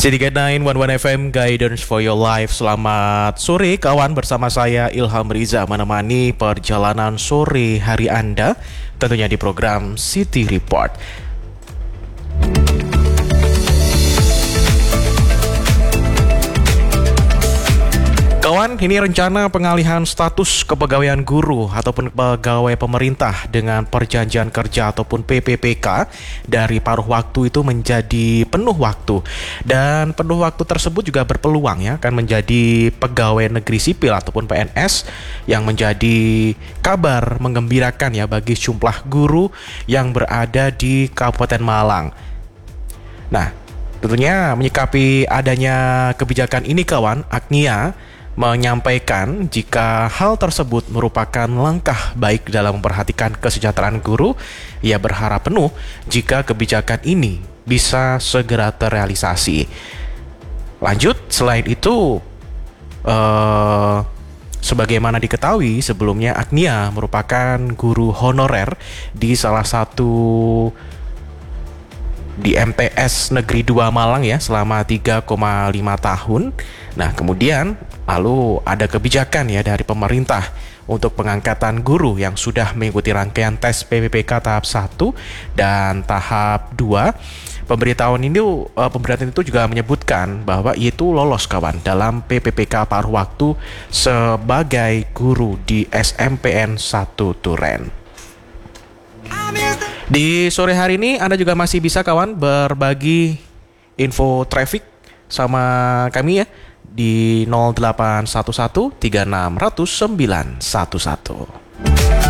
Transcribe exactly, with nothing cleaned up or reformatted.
City sembilan satu F M Guidance for Your Life. Selamat sore kawan, bersama saya Ilham Riza menemani perjalanan sore hari Anda, tentunya di program City Report. Kawan, ini rencana pengalihan status kepegawaian guru ataupun pegawai pemerintah dengan perjanjian kerja ataupun P P P K dari paruh waktu itu menjadi penuh waktu. Dan penuh waktu tersebut juga berpeluang ya akan menjadi pegawai negeri sipil ataupun P N S, yang menjadi kabar menggembirakan ya bagi jumlah guru yang berada di Kabupaten Malang. Nah, tentunya menyikapi adanya kebijakan ini kawan, Agnia menyampaikan jika hal tersebut merupakan langkah baik dalam memperhatikan kesejahteraan guru. Ia berharap penuh jika kebijakan ini bisa segera terrealisasi. Lanjut, selain itu, uh, sebagaimana diketahui sebelumnya, Agnia merupakan guru honorer di salah satu di M T S Negeri dua Malang ya selama tiga koma lima tahun. Nah, kemudian lalu ada kebijakan ya dari pemerintah untuk pengangkatan guru yang sudah mengikuti rangkaian tes P P P K tahap satu dan tahap dua. Pemberitahuan ini uh, pemberitahuan itu juga menyebutkan bahwa ia itu lolos kawan dalam P P P K paruh waktu sebagai guru di S M P N satu Turen. Di sore hari ini Anda juga masih bisa kawan berbagi info traffic sama kami ya di nol delapan satu satu tiga enam nol nol sembilan satu satu.